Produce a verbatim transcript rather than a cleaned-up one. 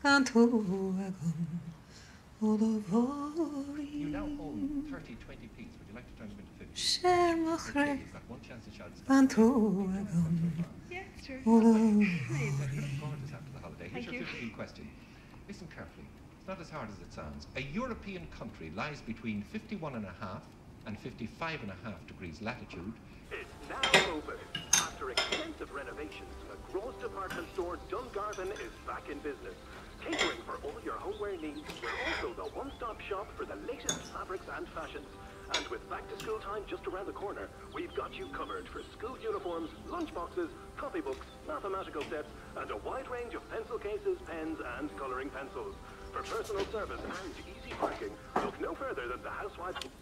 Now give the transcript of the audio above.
canto agam You now odovori. own thirty twenty p's. Would you like to turn them into fifty? Cher Okay, mochre you've got one chance to shout stop. canto What have you done so agam far? Yeah, sure. odovori. You look gorgeous after the holiday. Here's Thank your you. fifty p question. Listen carefully. It's not as hard as it sounds. A European country lies between fifty-one and a half and fifty-five and a half degrees latitude. It's now open. After extensive renovations, McGraw's department store Dungarvan is back in business. Catering for all your homeware needs, we're also the one-stop shop for the latest fabrics and fashions. And with back-to-school time just around the corner, we've got you covered for school uniforms, lunchboxes, copybooks, mathematical sets, and a wide range of pencil cases, pens, and colouring pencils. For personal service and easy parking, look no further than the Housewives...